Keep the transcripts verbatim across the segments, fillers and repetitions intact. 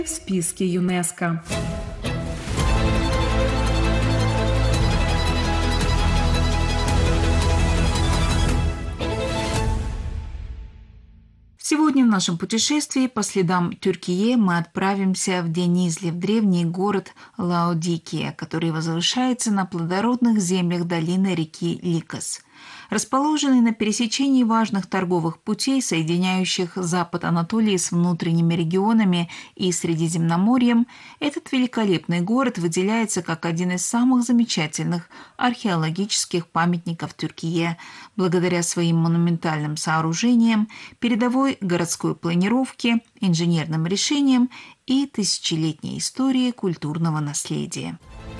в списке ЮНЕСКО. Сегодня в нашем путешествии по следам Тюркии мы отправимся в Денизли, в древний город Лаодикия, который возвышается на плодородных землях долины реки Ликос. Расположенный на пересечении важных торговых путей, соединяющих запад Анатолии с внутренними регионами и Средиземноморьем, этот великолепный город выделяется как один из самых замечательных археологических памятников Тюркии, благодаря своим монументальным сооружениям, передовой городской планировке, инженерным решениям и тысячелетней истории культурного наследия.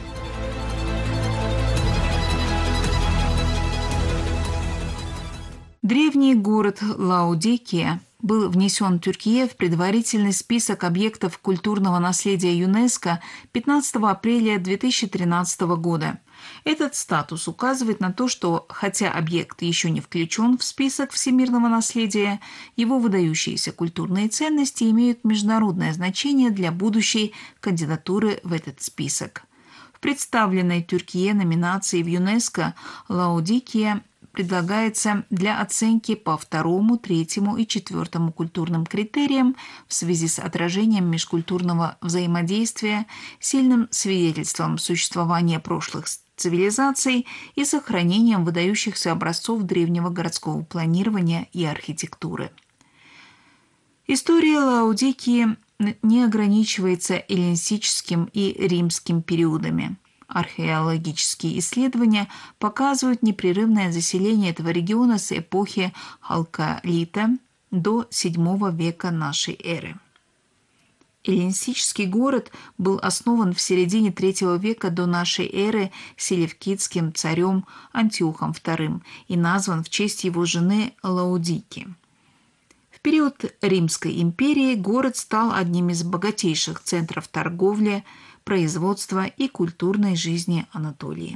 Древний город Лаодикия был внесен Тюркией в предварительный список объектов культурного наследия ЮНЕСКО пятнадцатого апреля две тысячи тринадцатого года. Этот статус указывает на то, что, хотя объект еще не включен в список всемирного наследия, его выдающиеся культурные ценности имеют международное значение для будущей кандидатуры в этот список. В представленной Тюркией номинации в ЮНЕСКО Лаодикия предлагается для оценки по второму, третьему и четвертому культурным критериям в связи с отражением межкультурного взаимодействия, сильным свидетельством существования прошлых цивилизаций и сохранением выдающихся образцов древнего городского планирования и архитектуры. История Лаодикии не ограничивается эллинистическим и римским периодами. Археологические исследования показывают непрерывное заселение этого региона с эпохи Халкалита до седьмого века нашей эры. Эллинистический город был основан в середине третьего века до нашей эры селевкидским царем Антиохом вторым и назван в честь его жены Лаодики. В период Римской империи город стал одним из богатейших центров торговли, производства и культурной жизни Анатолии.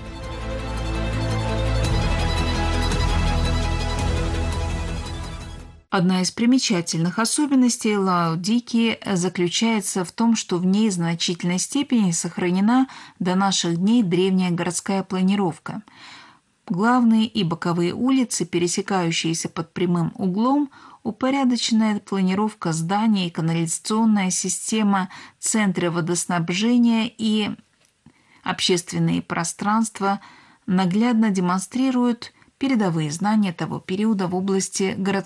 Одна из примечательных особенностей Лаодикии заключается в том, что в ней в значительной степени сохранена до наших дней древняя городская планировка. Главные и боковые улицы, пересекающиеся под прямым углом, упорядоченная планировка зданий, канализационная система, центры водоснабжения и общественные пространства наглядно демонстрируют передовые знания того периода в области городской